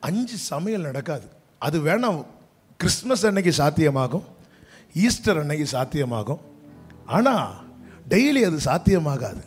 5 சமையல் நடக்காது. அது வேணா கிறிஸ்மஸ் அன்னைக்கு சாத்தியமாகும், ஈஸ்டர் அன்னைக்கு சாத்தியமாகும். ஆனால் டெய்லி அது சாத்தியமாகாது.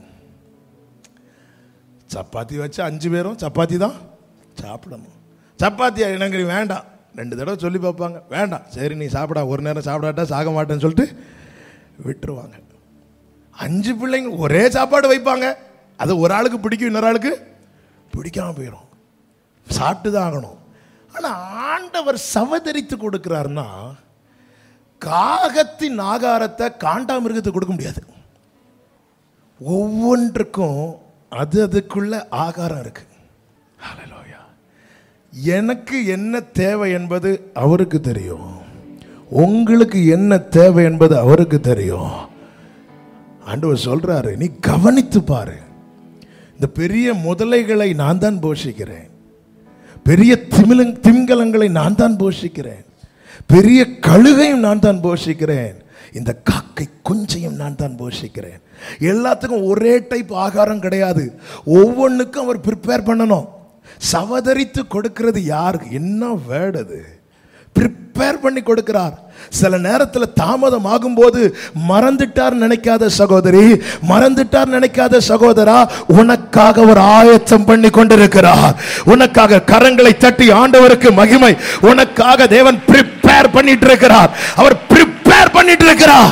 சப்பாத்தி வச்சு 5 பேரும் சப்பாத்தி தான் சாப்பிடணும். சப்பாத்தியா எனக்கு வேண்டாம் 2 தடவை சொல்லி பார்ப்பாங்க, வேண்டாம், சரி நீ சாப்பிடா, ஒரு நேரம் சாப்பிடாட்டா சாக மாட்டேன்னு சொல்லிட்டு விட்டுருவாங்க. 5 பிள்ளைங்க ஒரே சாப்பாடு வைப்பாங்க, அது ஒரு ஆளுக்கு பிடிக்கும், இன்னொரு ஆளுக்கு பிடிக்காம போயிடும், சாப்பிட்டு தான் ஆகணும். ஆனால் ஆண்டவர் சவதரித்து கொடுக்கிறாருன்னா காகத்தின் ஆகாரத்தை காண்டாமிருகத்துக்கு கொடுக்க முடியாது. ஒவ்வொன்றுக்கும் அதுக்குள்ள ஆகாரம் இருக்கு. ஹல்லேலூயா. எனக்கு என்ன தேவை என்பது அவருக்கு தெரியும், உங்களுக்கு என்ன தேவை என்பது அவருக்கு தெரியும். ஆண்டவர் சொல்றாரு, நீ கவனித்து பாரு, இந்த பெரிய முதலைகளை நான் தான் போஷிக்கிறேன், பெரிய திமிங்கலங்களை நான் தான் போஷிக்கிறேன், பெரிய கழுகையும் நான் தான் போஷிக்கிறேன், இந்த காக்கை குஞ்சையும் நான் தான் போஷிக்கிறேன். எல்லாத்துக்கும் ஒரே டைப் ஆகாரம் கிடையாது, ஒவ்வொன்றுக்கும் அவர் ப்ரிப்பேர் பண்ணணும். சவதரித்து கொடுக்கிறது யாருக்கு? என்ன வேர்டு அது? ப்ரிப்பேர் பண்ணி கொடுக்கிறார். சில நேரத்தில் தாமதம் ஆகும்போது மறந்துட்டார் நினைக்காத சகோதரி, மறந்துட்டார் நினைக்காத சகோதரா, உனக்காக ஒரு ஆயத்தம் பண்ணி கொண்டிருக்கிறார். உனக்காக கரங்களை தட்டி ஆண்டவருக்கு மகிமை. உனக்காக தேவன் ப்ரிப்பேர் பண்ணிட்டு இருக்கிறார், அவர் ப்ரிப்பேர் பண்ணிட்டு இருக்கிறார்.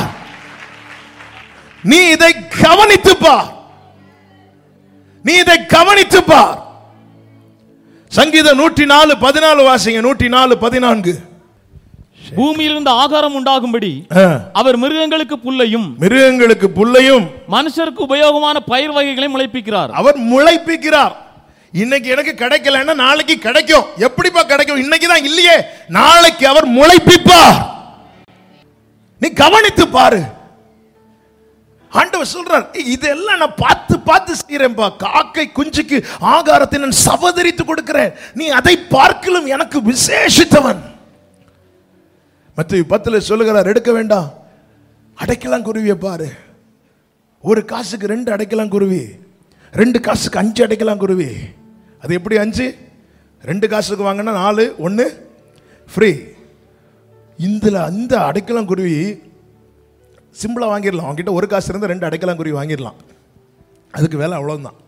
நீ இதை கவனித்து பார், நீ இதை கவனித்து பார். சங்கீதம் 104:14 வாசிங்க. 104:14. பூமியிலிருந்து ஆகாரம் உண்டாகும்படி அவர் மிருகங்களுக்கு புல்லையும் மனுஷருக்கு உபயோகமான பயிர் வகைகளை முளைப்பிக்கிறார். அவர் முளைப்பிக்கிறார். இன்னைக்கு எனக்கு கிடைக்கலன்னா நாளைக்கு கிடைக்கும். எப்படிப்பா கிடைக்கும்? இன்னைக்கு தான் இல்லையே, நாளைக்கு அவர் முளைப்பிப்பார். நீ கவனித்து பாரு. ஆண்டவர் சொல்றார், இதெல்லாம் நான் பார்த்து பார்த்து செய்யறேன்பா. காக்கை குஞ்சுக்கு ஆகாரத்தை நான் சவதரித்து கொடுக்கிறேன், நீ அதை பார்க்கலும் எனக்கு விசேஷித்தவன். மத்தேயு 10 சொல்லுகிறார், எடுக்க வேண்டாம், அடைக்கலாம் குருவியை பாரு. 1 காசுக்கு 2 அடைக்கலாம் குருவி, 2 காசுக்கு 5 அடைக்கலாம் குருவி. அது எப்படி 5? 2 காசுக்கு வாங்கினா 4, 1 ஃப்ரீ. இந்த அடைக்கலாம் குருவி சிம்பிளா வாங்கிடலாம். அவங்ககிட்ட 1 காசு இருந்தால் 2 அடைக்கலாம் குருவி வாங்கிடலாம், அதுக்கு வேலை அவ்வளவுதான்.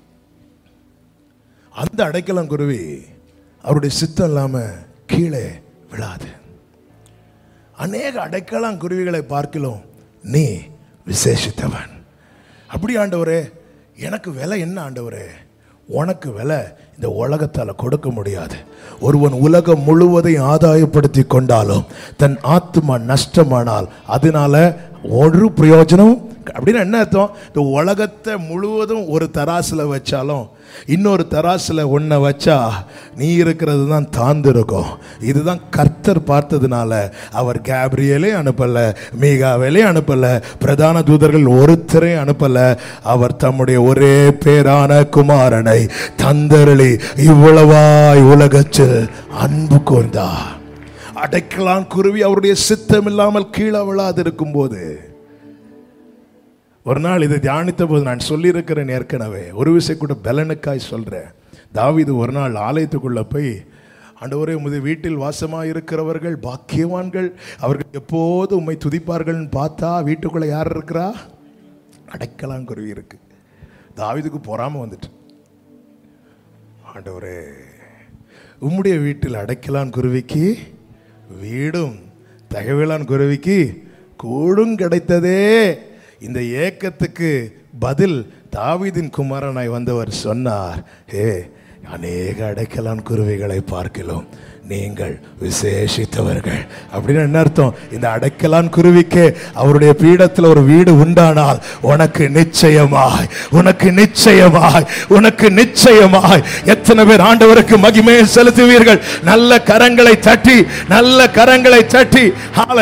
அந்த அடைக்கலாம் குருவி அவருடைய சித்தம் இல்லாம கீழே விழாது. அநேக அடைக்கலாம் குருவிகளை பார்க்கலாம் நீ விசேஷித்தவன். அப்படி ஆண்டவரே, எனக்கு விலை என்ன ஆண்டவரே? உனக்கு விலை இந்த உலகத்தால் கொடுக்க முடியாது. ஒருவன் உலகம் முழுவதையும் ஆதாயப்படுத்தி கொண்டாலும் தன் ஆத்மா நஷ்டமானால் அதனால ஒரு பிரயோஜனம். அப்படின்னா என்ன அர்த்தம்? இந்த உலகத்தை முழுவதும் ஒரு தராசுல வச்சாலும் இன்னொரு தராசுல ஒன்ன வச்சா நீ இருக்கிறது தான் தாழ்ந்திருக்கும். இதுதான் கர்த்தர் பார்த்ததுனால அவர் கேப்ரியலே அனுப்பல, மீகாவேலே அனுப்பல, பிரதான தூதர்கள் ஒருத்தரே அனுப்பல. அவர் தம்முடைய ஒரே பேரான குமாரனை தந்தருளி இவ்வளவாய் உலகத்தில் அன்பு கூர்ந்தார். அடைக்கலாம் குருவி அவருடைய சித்தம் இல்லாமல் கீழே விழாது இருக்கும் போது, ஒரு நாள் இதை தியானித்த போது நான் சொல்லியிருக்கிறேன் ஏற்கனவே, ஒரு விஷயம் கூட பலனுக்காய் சொல்றேன். தாவீது ஒரு நாள் ஆலயத்துக்குள்ள போய், ஆண்டவரே உமது வீட்டில் வாசமாக இருக்கிறவர்கள் பாக்கியவான்கள், அவர்கள் எப்போது உம்மை துதிப்பார்கள்னு பார்த்தா வீட்டுக்குள்ள யார் இருக்கிறா? அடைக்கலாம் குருவி இருக்கு. தாவீதுக்கு பொறாம வந்துட்டு, ஆண்டவரே உம்முடைய வீட்டில் அடைக்கலாம் குருவிக்கு வீடும் தகவலான் குருவிக்கு கூடும் கிடைத்ததே. இந்த ஏக்கத்துக்கு பதில் தாவீதின் குமாரனாய் வந்தவர் சொன்னார், அநேக அடைக்கலான் குருவிகளை பார்க்கலாம் நீங்கள் விசேஷித்தவர்கள். அப்படின்னு என்ன அர்த்தம்? இந்த அடைக்கலான் குருவிக்கு அவருடைய பீடத்தில் ஒரு வீடு உண்டானால் உனக்கு நிச்சயமாய் எத்தனை பேர் ஆண்டவருக்கு மகிமையை செலுத்துவீர்கள்? நல்ல கரங்களை தட்டி